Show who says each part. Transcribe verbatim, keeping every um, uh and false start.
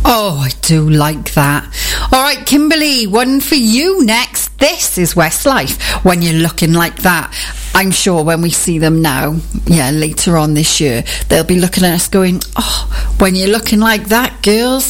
Speaker 1: Oh, I do like that. All right, Kimberly, one for you next. This is Westlife, When You're Looking Like That. I'm sure when we see them now, yeah, later on this year, they'll be looking at us going, oh, when you're looking like that, girls.